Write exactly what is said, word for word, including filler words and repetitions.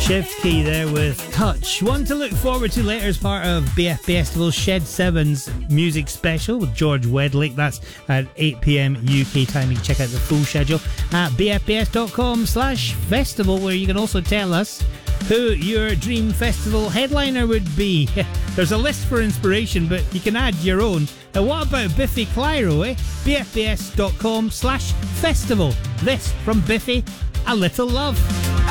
Shift Key there with Touch. One to look forward to later as part of B F Festival Shed seven's music special with George Wedlick. That's at eight p.m. U K time. You can check out the full schedule at bfbs.com slash festival, where you can also tell us who your dream festival headliner would be. There's a list for inspiration, but you can add your own. Now, what about Biffy Clyro, eh? bfbs.com slash festival. This from Biffy, A Little Love.